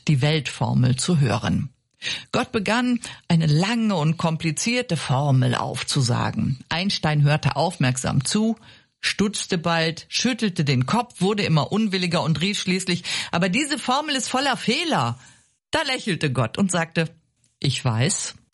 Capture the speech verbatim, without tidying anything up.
die Weltformel zu hören. Gott begann, eine lange und komplizierte Formel aufzusagen. Einstein hörte aufmerksam zu, stutzte bald, schüttelte den Kopf, wurde immer unwilliger und rief schließlich, aber diese Formel ist voller Fehler. Da lächelte Gott und sagte, ich weiß,